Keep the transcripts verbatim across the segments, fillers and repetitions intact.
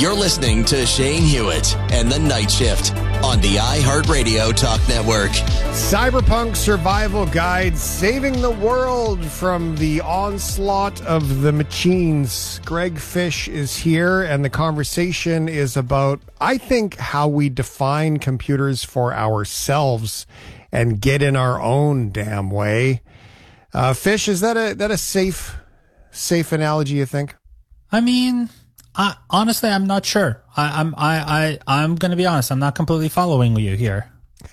You're listening to Shane Hewitt and the Night Shift on the iHeartRadio Talk Network. Cyberpunk Survival Guide, saving the world from the onslaught of the machines. Greg Fish is here, and the conversation is about, I think, how we define computers for ourselves and get in our own damn way. Uh, Fish, is that a that a safe safe analogy, you think? I mean, I, honestly, I'm not sure. I, I'm I, I I'm going to be honest. I'm not completely following you here.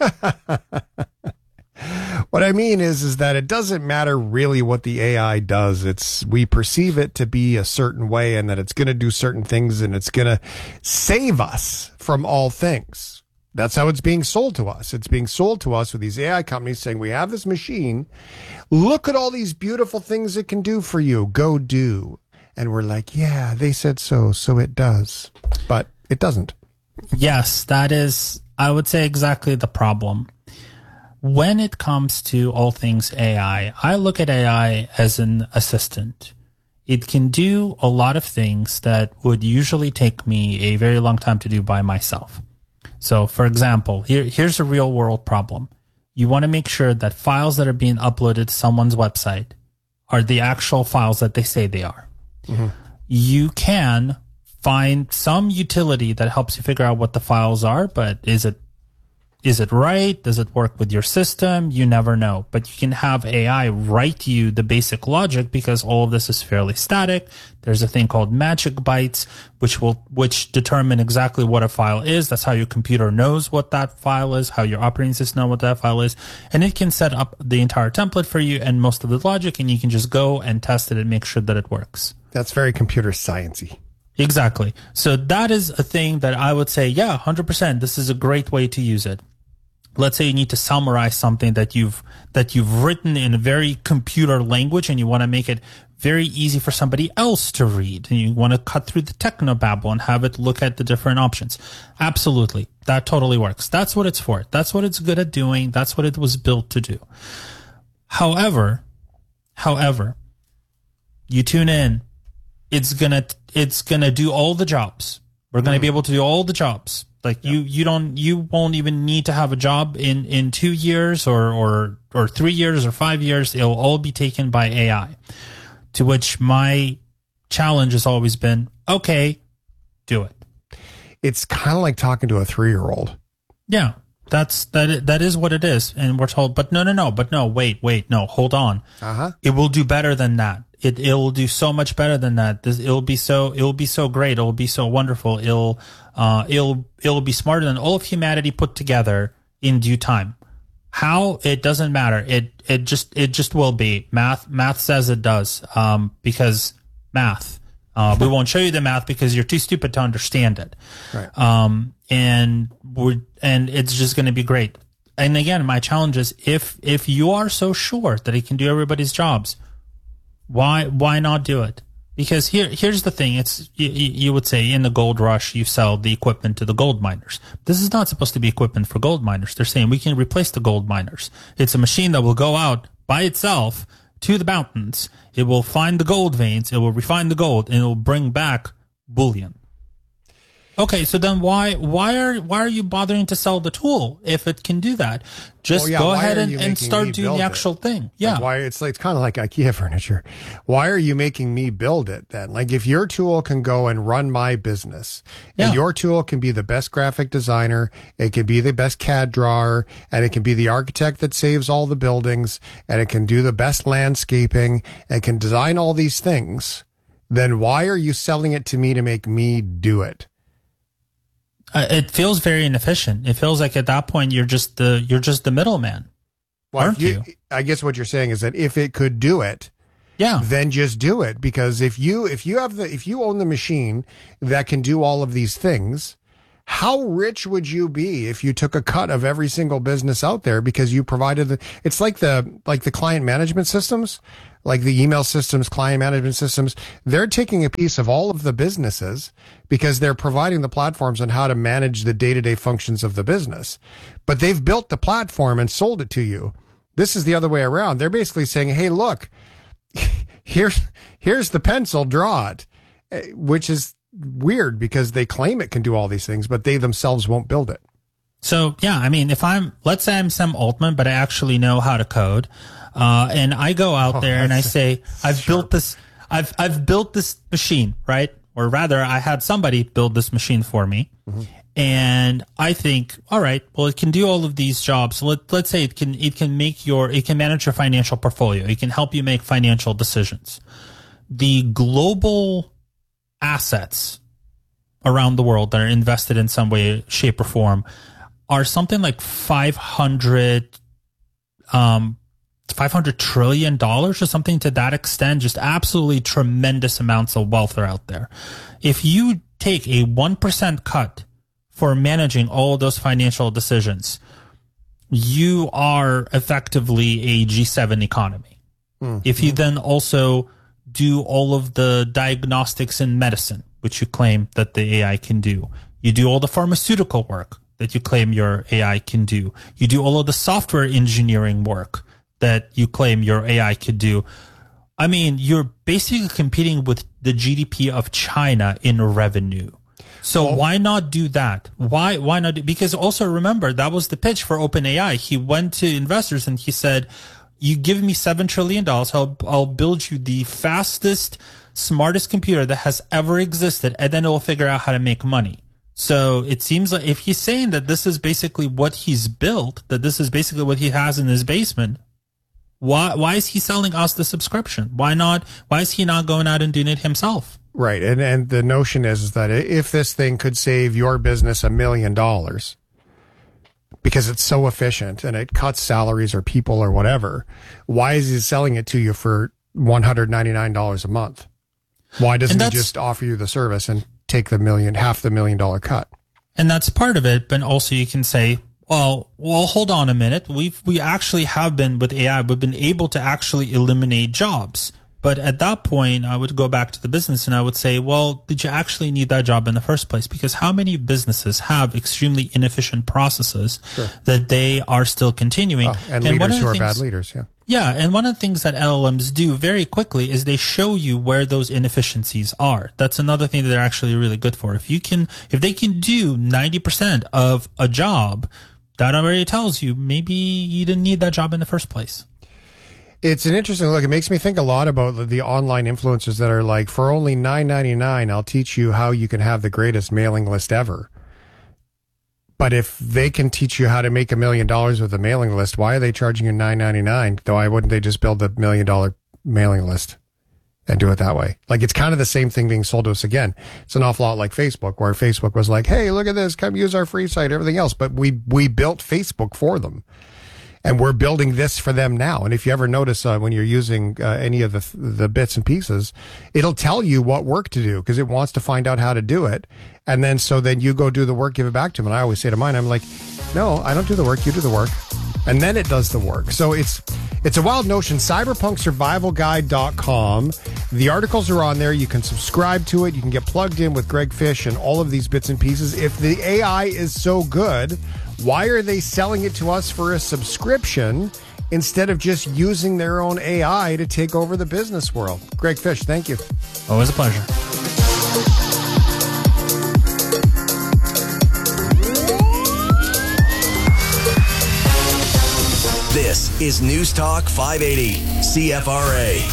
What I mean is, is that it doesn't matter really what the A I does. It's we perceive it to be a certain way, and that it's going to do certain things, and it's going to save us from all things. That's how it's being sold to us. It's being sold to us with these A I companies saying, we have this machine. Look at all these beautiful things it can do for you. Go do. And we're like, yeah, they said so, so it does. But it doesn't. Yes, that is, I would say, exactly the problem. When it comes to all things A I, I look at A I as an assistant. It can do a lot of things that would usually take me a very long time to do by myself. So, for example, here, here's a real world problem. You want to make sure that files that are being uploaded to someone's website are the actual files that they say they are. Mm-hmm. You can find some utility that helps you figure out what the files are, but is it is it right? Does it work with your system? You never know. But you can have A I write you the basic logic because all of this is fairly static. There's a thing called magic bytes, which will which determine exactly what a file is. That's how your computer knows what that file is, how your operating system knows what that file is. And it can set up the entire template for you and most of the logic, and you can just go and test it and make sure that it works. That's very computer science-y. Exactly. So that is a thing that I would say, yeah, one hundred percent. This is a great way to use it. Let's say you need to summarize something that you've that you've written in a very computer language, and you want to make it very easy for somebody else to read, and you want to cut through the technobabble and have it look at the different options. Absolutely. That totally works. That's what it's for. That's what it's good at doing. That's what it was built to do. However, however, you tune in, it's gonna it's gonna do all the jobs. We're gonna mm. be able to do all the jobs. Like you, you don't, you won't even need to have a job in, in two years or, or, or three years or five years. It'll all be taken by A I. To which my challenge has always been, okay, do it. It's kind of like talking to a three-year-old. Yeah, that's, that, that is what it is. And we're told, but no, no, no, but no, wait, wait, no, hold on. Uh-huh. It will do better than that. It, it will do so much better than that. This, it'll be so, it'll be so great. It'll be so wonderful. It'll, uh, it'll, it'll be smarter than all of humanity put together in due time. How? It doesn't matter. It, it just, it just will be. Math, math says it does. Um, because math, uh, we won't show you the math because you're too stupid to understand it. Right. Um, and we're, and it's just going to be great. And again, my challenge is if, if you are so sure that it can do everybody's jobs, Why why not do it? Because here here's the thing. It's you, you would say in the gold rush you sell the equipment to the gold miners. This is not supposed to be equipment for gold miners. They're saying we can replace the gold miners. It's a machine that will go out by itself to the mountains. It will find the gold veins. It will refine the gold, and it will bring back bullion. Okay, so then why why are why are you bothering to sell the tool if it can do that? Just well, yeah, go ahead and, and start doing the actual it? thing. Yeah, like why it's like it's kind of like IKEA furniture. Why are you making me build it then? Like if your tool can go and run my business, yeah. and your tool can be the best graphic designer, it can be the best C A D drawer, and it can be the architect that saves all the buildings, and it can do the best landscaping, and it can design all these things. Then why are you selling it to me to make me do it? Uh, it feels very inefficient. It feels like at that point you're just the you're just the middleman, well, aren't you, you? I guess what you're saying is that if it could do it, yeah, then just do it. Because if you if you have the if you own the machine that can do all of these things, how rich would you be if you took a cut of every single business out there because you provided the? It's like the like the client management systems, like the email systems, client management systems. They're taking a piece of all of the businesses because they're providing the platforms on how to manage the day-to-day functions of the business. But they've built the platform and sold it to you. This is the other way around. They're basically saying, hey, look, here's, here's the pencil, draw it, which is weird because they claim it can do all these things, but they themselves won't build it. So, yeah, I mean, if I'm, let's say I'm Sam Altman, but I actually know how to code, uh, and I go out Oh, there and I that's say, I've sharp. built this, I've, I've built this machine, right? Or rather, I had somebody build this machine for me. Mm-hmm. And I think, all right, well, it can do all of these jobs. Let, let's say it can, it can make your, it can manage your financial portfolio. It can help you make financial decisions. The global assets around the world that are invested in some way, shape, or form are something like five hundred, um, five hundred trillion dollars or something to that extent. Just absolutely tremendous amounts of wealth are out there. If you take a one percent cut for managing all those financial decisions, you are effectively a G seven economy. Mm-hmm. If you then also do all of the diagnostics in medicine, which you claim that the A I can do, you do all the pharmaceutical work that you claim your A I can do, you do all of the software engineering work that you claim your A I could do. I mean, you're basically competing with the G D P of China in revenue. So oh. why not do that? Why why not do, because also remember, that was the pitch for OpenAI. He went to investors and he said, you give me seven trillion dollars, I'll, I'll build you the fastest, smartest computer that has ever existed, and then it will figure out how to make money. So it seems like if he's saying that this is basically what he's built, that this is basically what he has in his basement, why why is he selling us the subscription? Why not? Why is he not going out and doing it himself? Right. And and the notion is, is that if this thing could save your business a million dollars because it's so efficient and it cuts salaries or people or whatever, why is he selling it to you for one hundred ninety-nine dollars a month? Why doesn't he just offer you the service and take the million, half the million dollar cut? And that's part of it. But also you can say, well, well, hold on a minute. We've, we actually have been with A I, we've been able to actually eliminate jobs. But at that point, I would go back to the business and I would say, well, did you actually need that job in the first place? Because how many businesses have extremely inefficient processes sure. that they are still continuing? Oh, and, and leaders who are things, bad leaders, yeah. Yeah, and one of the things that L L Ms do very quickly is they show you where those inefficiencies are. That's another thing that they're actually really good for. If you can, if they can do ninety percent of a job, that already tells you maybe you didn't need that job in the first place. It's an interesting look. It makes me think a lot about the, the online influencers that are like, for only nine ninety-nine, I'll teach you how you can have the greatest mailing list ever. But if they can teach you how to make a million dollars with a mailing list, why are they charging you nine ninety-nine? Why wouldn't they just build a million dollar mailing list and do it that way? Like, it's kind of the same thing being sold to us again. It's an awful lot like Facebook, where Facebook was like, hey, look at this, come use our free site, everything else. But we, we built Facebook for them. And we're building this for them now. And if you ever notice uh, when you're using uh, any of the the bits and pieces, it'll tell you what work to do because it wants to find out how to do it. And then so then you go do the work, give it back to them. And I always say to mine, I'm like, no, I don't do the work. You do the work. And then it does the work. So it's it's a wild notion. cyberpunk survival guide dot com. The articles are on there. You can subscribe to it. You can get plugged in with Greg Fish and all of these bits and pieces. If the A I is so good, why are they selling it to us for a subscription instead of just using their own A I to take over the business world? Greg Fish, thank you. Always a pleasure. This is News Talk five eighty, C F R A.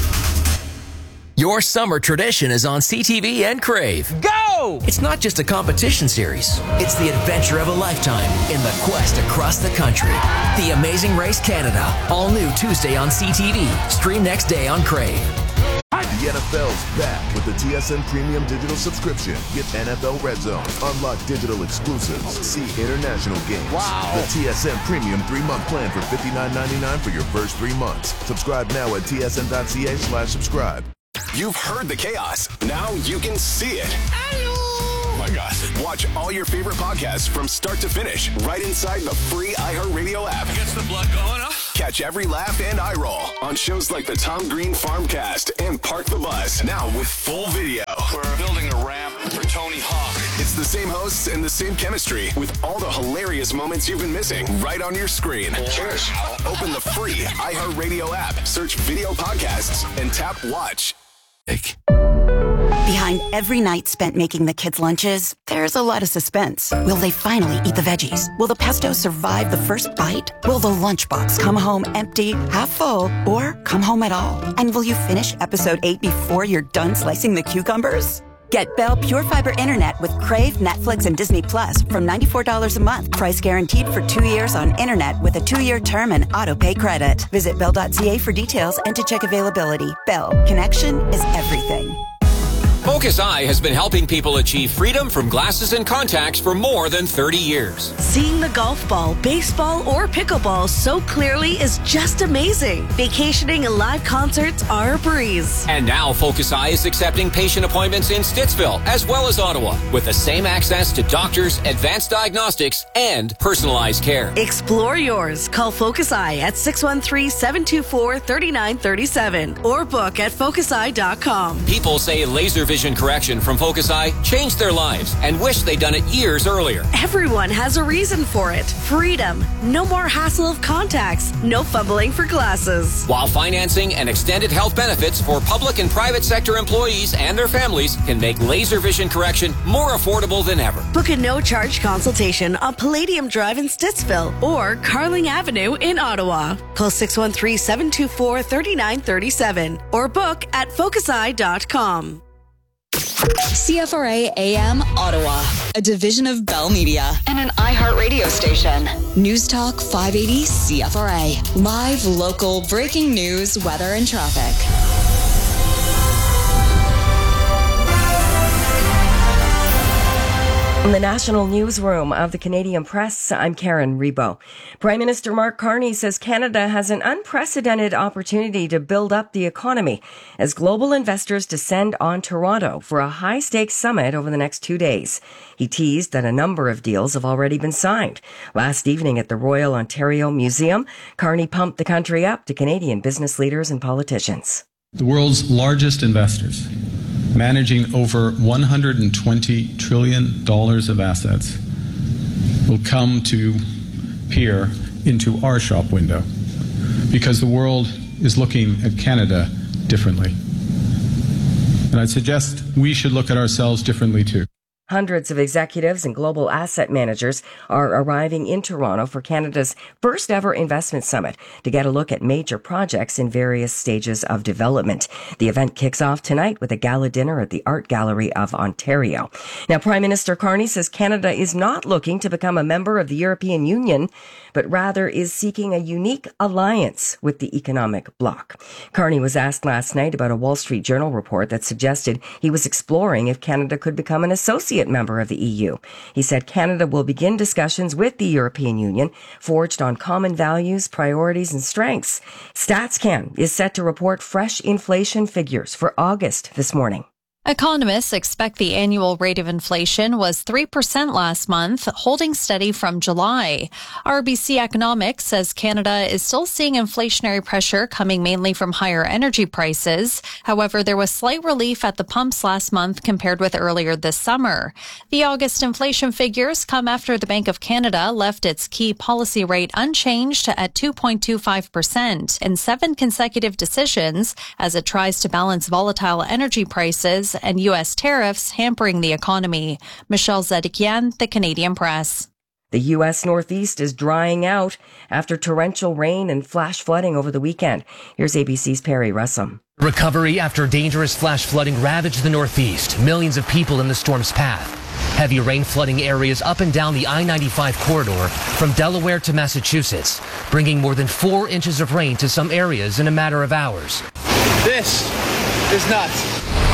Your summer tradition is on C T V and Crave. Go! It's not just a competition series. It's the adventure of a lifetime in the quest across the country. The Amazing Race Canada. All new Tuesday on C T V. Stream next day on Crave. The N F L's back with the T S N Premium Digital Subscription. Get N F L Red Zone, unlock digital exclusives, see international games. Wow. The T S N Premium three-month plan for fifty-nine ninety-nine for your first three months. Subscribe now at T S N dot C A slash subscribe. You've heard the chaos. Now you can see it. Oh my gosh. Watch all your favorite podcasts from start to finish right inside the free iHeartRadio app. Gets the blood going, huh? Catch every laugh and eye roll on shows like the Tom Green Farmcast and Park the Bus. Now with full video. We're building a ramp for Tony Hawk. It's the same hosts and the same chemistry with all the hilarious moments you've been missing right on your screen. Cheers. Open the free iHeartRadio app, search video podcasts, and tap watch. Behind Behind every night spent making the kids' lunches, there's a lot of suspense. Will they finally eat the veggies? Will the pesto survive the first bite? Will the lunchbox come home empty, half full, or come home at all? And will you finish episode eight before you're done slicing the cucumbers? Get Bell Pure Fiber Internet with Crave, Netflix, and Disney Plus from ninety-four dollars a month. Price guaranteed for two years on internet with a two-year term and auto-pay credit. Visit bell dot c a for details and to check availability. Bell. Connection is everything. Focus Eye has been helping people achieve freedom from glasses and contacts for more than thirty years. Seeing the golf ball, baseball, or pickleball so clearly is just amazing. Vacationing and live concerts are a breeze. And now Focus Eye is accepting patient appointments in Stittsville as well as Ottawa with the same access to doctors, advanced diagnostics, and personalized care. Explore yours. Call Focus Eye at six one three, seven two four, three nine three seven or book at focus eye dot com. People say laser vision correction from Focus Eye changed their lives and wish they'd done it years earlier. Everyone has a reason for it. Freedom. No more hassle of contacts. No fumbling for glasses. While financing and extended health benefits for public and private sector employees and their families can make laser vision correction more affordable than ever. Book a no-charge consultation on Palladium Drive in Stittsville or Carling Avenue in Ottawa. Call six one three, seven two four, three nine three seven or book at focus eye dot com. C F R A A M Ottawa, a division of Bell Media and an iHeart radio station. News Talk five eighty C F R A. Live, local, breaking news, weather, and traffic. In the National Newsroom of the Canadian Press, I'm Karen Rebo. Prime Minister Mark Carney says Canada has an unprecedented opportunity to build up the economy as global investors descend on Toronto for a high-stakes summit over the next two days. He teased that a number of deals have already been signed. Last evening at the Royal Ontario Museum, Carney pumped the country up to Canadian business leaders and politicians. The world's largest investors, managing over one hundred twenty trillion dollars of assets, will come to peer into our shop window because the world is looking at Canada differently. And I'd suggest we should look at ourselves differently too. Hundreds of executives and global asset managers are arriving in Toronto for Canada's first ever investment summit to get a look at major projects in various stages of development. The event kicks off tonight with a gala dinner at the Art Gallery of Ontario. Now, Prime Minister Carney says Canada is not looking to become a member of the European Union, but rather is seeking a unique alliance with the economic bloc. Carney was asked last night about a Wall Street Journal report that suggested he was exploring if Canada could become an associate member of the E U. He said Canada will begin discussions with the European Union forged on common values, priorities, and strengths. StatsCan is set to report fresh inflation figures for August this morning. Economists expect the annual rate of inflation was three percent last month, holding steady from July. R B C Economics says Canada is still seeing inflationary pressure coming mainly from higher energy prices. However, there was slight relief at the pumps last month compared with earlier this summer. The August inflation figures come after the Bank of Canada left its key policy rate unchanged at two point two five percent in seven consecutive decisions as it tries to balance volatile energy prices and U S tariffs hampering the economy. Michelle Zedekian, The Canadian Press. The U S Northeast is drying out after torrential rain and flash flooding over the weekend. Here's A B C's Perry Russum. Recovery after dangerous flash flooding ravaged the Northeast. Millions of people in the storm's path. Heavy rain flooding areas up and down the I ninety-five corridor from Delaware to Massachusetts, bringing more than four inches of rain to some areas in a matter of hours. This is nuts.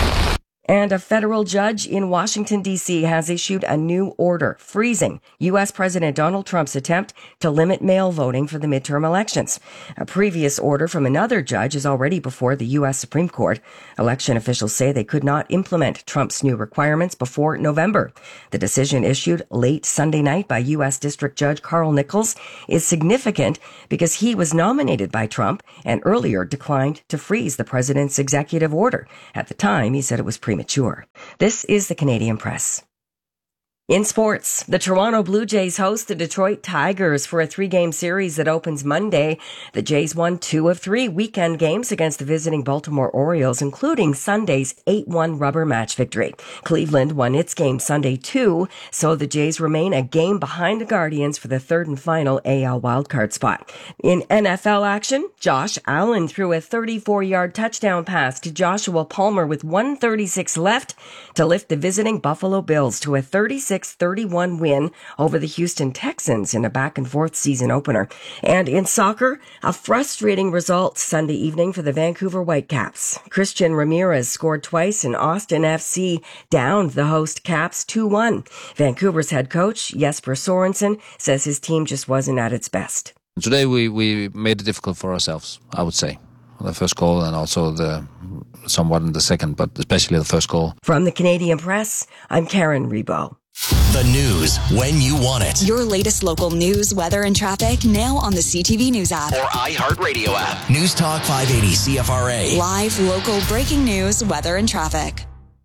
And a federal judge in Washington, D C has issued a new order freezing U S President Donald Trump's attempt to limit mail voting for the midterm elections. A previous order from another judge is already before the U S Supreme Court. Election officials say they could not implement Trump's new requirements before November. The decision issued late Sunday night by U S District Judge Carl Nichols is significant because he was nominated by Trump and earlier declined to freeze the president's executive order. At the time, he said it was premature. This is the Canadian Press. In sports, the Toronto Blue Jays host the Detroit Tigers for a three-game series that opens Monday. The Jays won two of three weekend games against the visiting Baltimore Orioles, including Sunday's eight one rubber match victory. Cleveland won its game Sunday too, so the Jays remain a game behind the Guardians for the third and final A L wildcard spot. In N F L action, Josh Allen threw a thirty-four-yard touchdown pass to Joshua Palmer with one thirty-six left to lift the visiting Buffalo Bills to a thirty-six thirty-one win over the Houston Texans in a back-and-forth season opener. And in soccer, a frustrating result Sunday evening for the Vancouver Whitecaps. Christian Ramirez scored twice and Austin F C downed the host Caps two one. Vancouver's head coach, Jesper Sorensen, says his team just wasn't at its best. Today we, we made it difficult for ourselves, I would say. The first goal and also the somewhat in the second, but especially the first goal. From the Canadian Press, I'm Karen Rebo. The news when you want it. Your latest local news, weather, and traffic now on the C T V News app. Or iHeartRadio app. News Talk five eighty C F R A. Live, local, breaking news, weather, and traffic.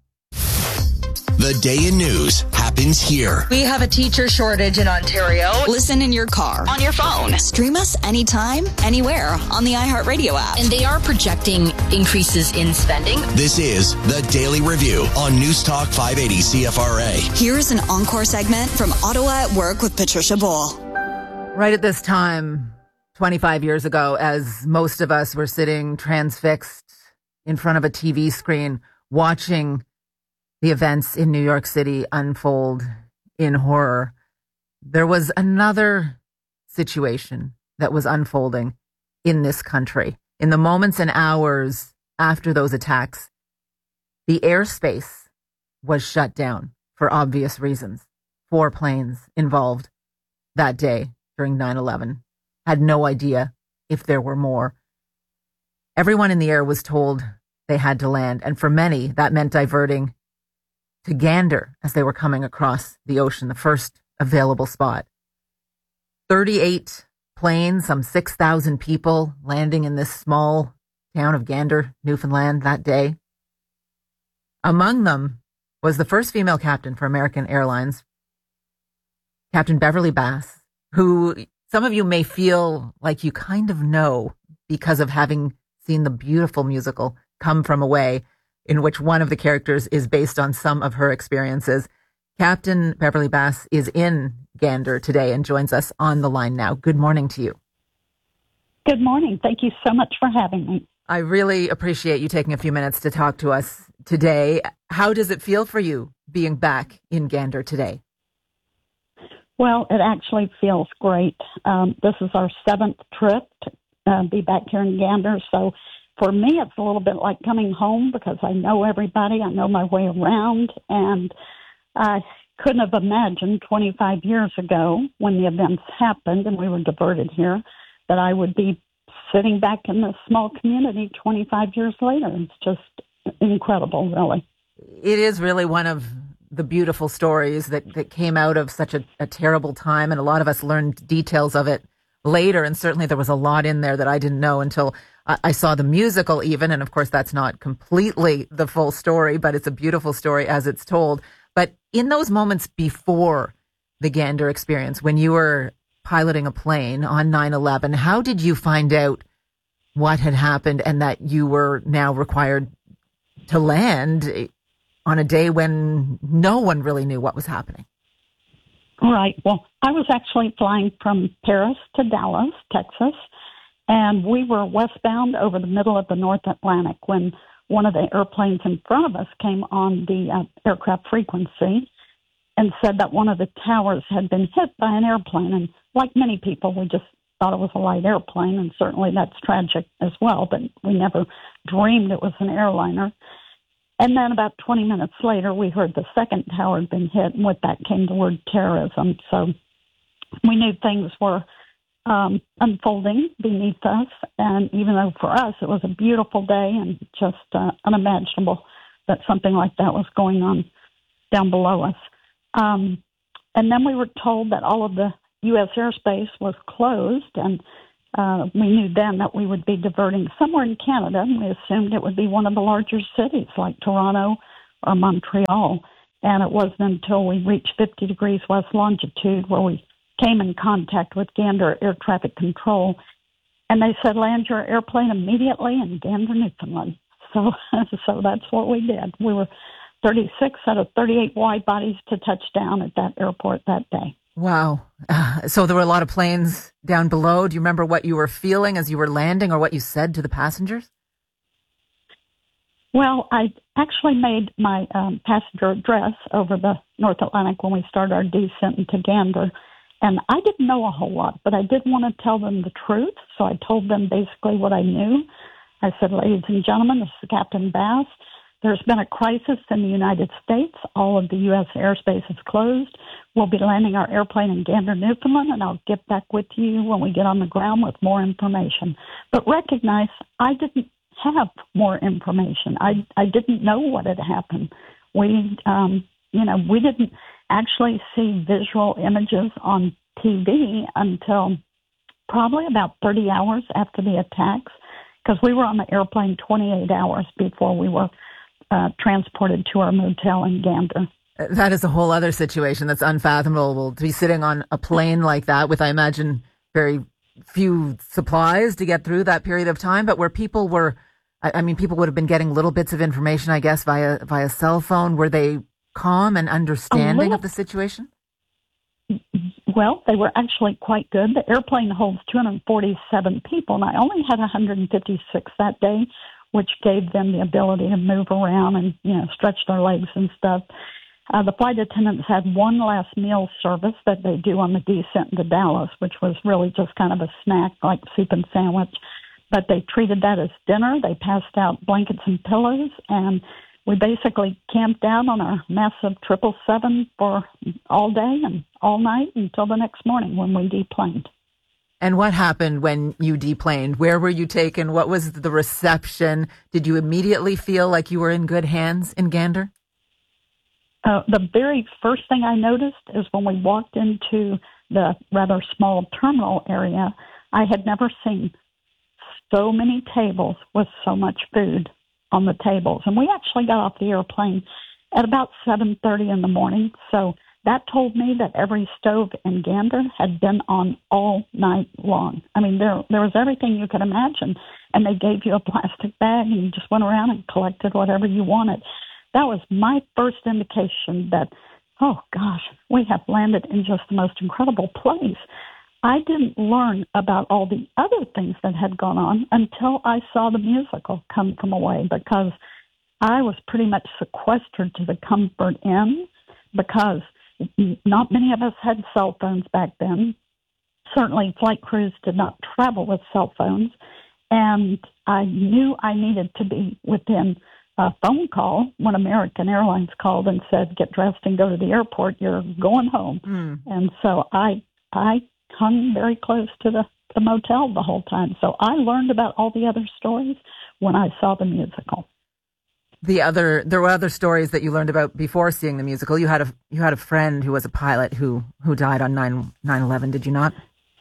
The day in news happens here. We have a teacher shortage in Ontario. Listen in your car, on your phone. Stream us anytime, anywhere on the iHeartRadio app. And they are projecting increases in spending. This is the Daily Review on News Talk five eighty C F R A. Here's an encore segment from Ottawa at Work with Patricia Bull. Right at this time, twenty-five years ago, as most of us were sitting transfixed in front of a T V screen, watching the events in New York City unfold in horror, there was another situation that was unfolding in this country. In the moments and hours after those attacks, the airspace was shut down for obvious reasons. Four planes involved that day during nine eleven. Had no idea if there were more. Everyone in the air was told they had to land, and for many, that meant diverting to Gander as they were coming across the ocean, the first available spot. thirty-eight planes, some six thousand people landing in this small town of Gander, Newfoundland that day. Among them was the first female captain for American Airlines, Captain Beverly Bass, who some of you may feel like you kind of know because of having seen the beautiful musical Come From Away, in which one of the characters is based on some of her experiences. Captain Beverly Bass is in Gander today and joins us on the line now. Good morning to you. Good morning. Thank you so much for having me. I really appreciate you taking a few minutes to talk to us today. How does it feel for you being back in Gander today? Well, it actually feels great. Um, this is our seventh trip to uh, be back here in Gander, so for me, it's a little bit like coming home because I know everybody, I know my way around, and I couldn't have imagined twenty-five years ago when the events happened and we were diverted here that I would be sitting back in this small community twenty-five years later. It's just incredible, really. It is really one of the beautiful stories that, that came out of such a, a terrible time, and a lot of us learned details of it later, and certainly there was a lot in there that I didn't know until I saw the musical even, and of course that's not completely the full story, but it's a beautiful story as it's told. But in those moments before the Gander experience, when you were piloting a plane on nine eleven, how did you find out what had happened and that you were now required to land on a day when no one really knew what was happening? Right. Well, I was actually flying from Paris to Dallas, Texas, and we were westbound over the middle of the North Atlantic when one of the airplanes in front of us came on the uh, aircraft frequency and said that one of the towers had been hit by an airplane. And like many people, we just thought it was a light airplane, and certainly that's tragic as well, but we never dreamed it was an airliner. And then about twenty minutes later, we heard the second tower had been hit, and with that came the word terrorism. So we knew things were um, unfolding beneath us, and even though for us it was a beautiful day and just uh, unimaginable that something like that was going on down below us. Um, and then we were told that all of the U S airspace was closed, and uh, we knew then that we would be diverting somewhere in Canada, and we assumed it would be one of the larger cities like Toronto or Montreal. And it wasn't until we reached fifty degrees west longitude where we came in contact with Gander Air Traffic Control. And they said, land your airplane immediately in Gander, Newfoundland. So, so that's what we did. We were thirty-six out of thirty-eight wide bodies to touch down at that airport that day. Wow. Uh, so there were a lot of planes down below. Do you remember what you were feeling as you were landing or what you said to the passengers? Well, I actually made my um, passenger address over the North Atlantic when we started our descent into Gander. And I didn't know a whole lot, but I did want to tell them the truth. So I told them basically what I knew. I said, ladies and gentlemen, this is Captain Bass. There's been a crisis in the United States. All of the U S airspace is closed. We'll be landing our airplane in Gander, Newfoundland, and I'll get back with you when we get on the ground with more information. But recognize I didn't have more information. I, I didn't know what had happened. We, um, you know, we didn't actually see visual images on T V until probably about thirty hours after the attacks, because we were on the airplane twenty-eight hours before we were uh, transported to our motel in Gander. That is a whole other situation that's unfathomable to be sitting on a plane like that with, I imagine, very few supplies to get through that period of time, but where people were, I mean, people would have been getting little bits of information, I guess, via via cell phone. Were they calm and understanding little, of the situation? Well, they were actually quite good. The airplane holds two hundred forty-seven people, and I only had one hundred fifty-six that day, which gave them the ability to move around and, you know, stretch their legs and stuff. Uh, the flight attendants had one last meal service that they do on the descent into Dallas, which was really just kind of a snack, like soup and sandwich. But they treated that as dinner. They passed out blankets and pillows, and we basically camped out on our massive triple seven for all day and all night until the next morning when we deplaned. And what happened when you deplaned? Where were you taken? What was the reception? Did you immediately feel like you were in good hands in Gander? Uh, the very first thing I noticed is when we walked into the rather small terminal area, I had never seen so many tables with so much food on the tables. And we actually got off the airplane at about seven thirty in the morning. So that told me that every stove in Gander had been on all night long. I mean, there there was everything you could imagine. And they gave you a plastic bag and you just went around and collected whatever you wanted. That was my first indication that, oh gosh, we have landed in just the most incredible place. I didn't learn about all the other things that had gone on until I saw the musical Come From Away, because I was pretty much sequestered to the Comfort Inn because not many of us had cell phones back then. Certainly flight crews did not travel with cell phones, and I knew I needed to be within a phone call when American Airlines called and said, get dressed and go to the airport, you're going home. Mm. And so I I hung very close to the, the motel the whole time. So I learned about all the other stories when I saw the musical. The other, there were other stories that you learned about before seeing the musical. You had a you had a friend who was a pilot who, who died on nine eleven, did you not?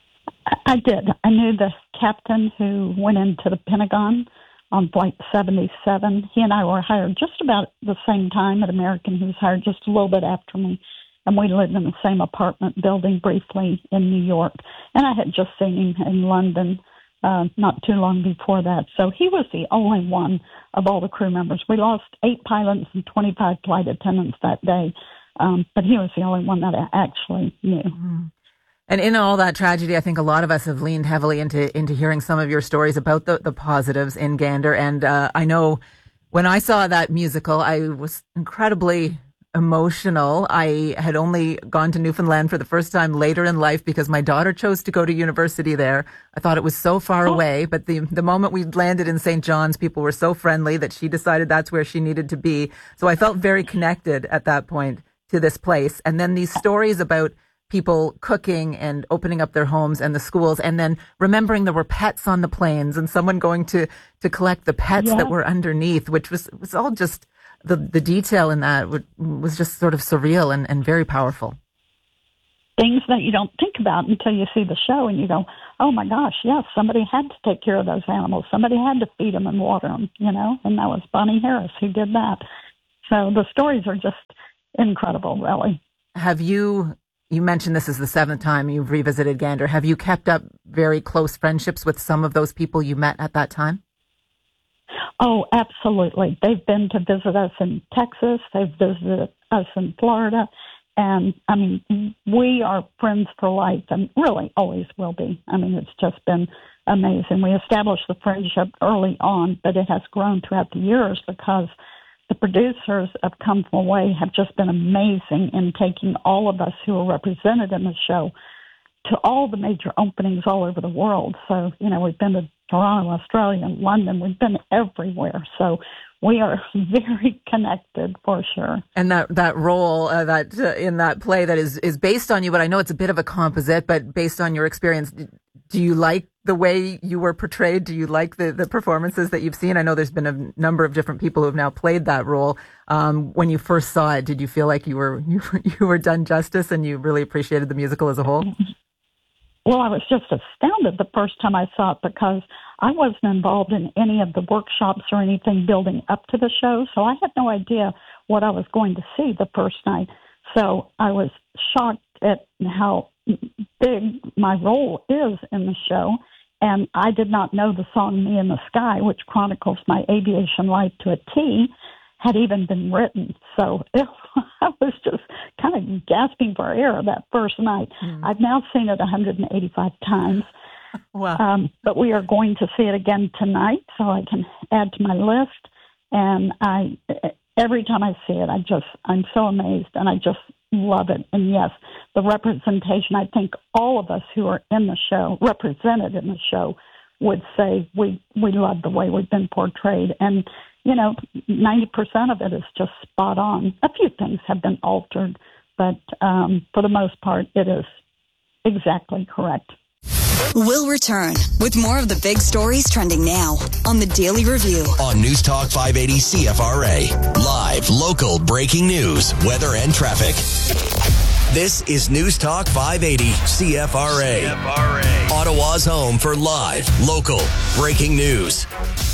I, I did. I knew the captain who went into the Pentagon on Flight seventy-seven. He and I were hired just about the same time at American. He was hired just a little bit after me. And we lived in the same apartment building briefly in New York. And I had just seen him in London uh, not too long before that. So he was the only one of all the crew members. We lost eight pilots and twenty-five flight attendants that day. Um, but he was the only one that I actually knew. Mm-hmm. And in all that tragedy, I think a lot of us have leaned heavily into into hearing some of your stories about the, the positives in Gander. And uh, I know when I saw that musical, I was incredibly emotional. I had only gone to Newfoundland for the first time later in life because my daughter chose to go to university there. I thought it was so far oh. away, but the the moment we landed in Saint John's, people were so friendly that she decided that's where she needed to be. So I felt very connected at that point to this place. And then these stories about people cooking and opening up their homes and the schools, and then remembering there were pets on the planes and someone going to, to collect the pets yeah. that were underneath, which was, was all just, the, the detail in that was just sort of surreal and, and very powerful. Things that you don't think about until you see the show and you go, oh my gosh, yes, somebody had to take care of those animals. Somebody had to feed them and water them, you know, and that was Bonnie Harris who did that. So the stories are just, incredible, really. Have you, you mentioned this is the seventh time you've revisited Gander. Have you kept up very close friendships with some of those people you met at that time? Oh, absolutely. They've been to visit us in Texas. They've visited us in Florida. And, I mean, we are friends for life and really always will be. I mean, it's just been amazing. We established the friendship early on, but it has grown throughout the years because the producers of Come From Away have just been amazing in taking all of us who are represented in the show to all the major openings all over the world. So, you know, we've been to Toronto, Australia, and London. We've been everywhere. So we are very connected for sure. And that, that role uh, that uh, in that play that is, is based on you, but I know it's a bit of a composite, but based on your experience, do you like the way you were portrayed? Do you like the, the performances that you've seen? I know there's been a number of different people who have now played that role. Um, when you first saw it, did you feel like you were, you, you were done justice and you really appreciated the musical as a whole? Well, I was just astounded the first time I saw it because I wasn't involved in any of the workshops or anything building up to the show, so I had no idea what I was going to see the first night. So I was shocked at how big my role is in the show, and I did not know the song Me in the Sky, which chronicles my aviation life to a T, had even been written. So it, I was just kind of gasping for air that first night. Mm. I've now seen it one hundred eighty-five times. Wow. Um, but we are going to see it again tonight, so I can add to my list. And I, every time I see it, I just, I'm so amazed, and I just love it. And yes, the representation, I think all of us who are in the show, represented in the show, would say we, we love the way we've been portrayed. And you know, ninety percent of it is just spot on. A few things have been altered, but um, for the most part, it is exactly correct. We'll return with more of the big stories trending now on the Daily Review. On News Talk five eighty C F R A. Live, local, breaking news, weather, and traffic. This is News Talk five eighty C F R A. C F R A. Ottawa's home for live, local, breaking news.